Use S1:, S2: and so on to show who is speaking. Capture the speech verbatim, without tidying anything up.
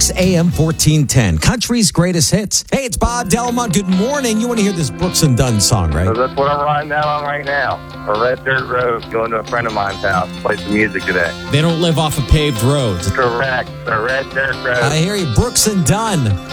S1: Kicks A M fourteen ten, country's greatest hits. Hey, it's Bob Delmont. Good morning. You want to hear this Brooks and Dunn song, right?
S2: So that's what I'm riding down on right now. A red dirt road, going to a friend of mine's house to play some music today.
S3: They don't live off of paved roads.
S2: Correct. A red dirt road.
S1: I hear you. Brooks and Dunn.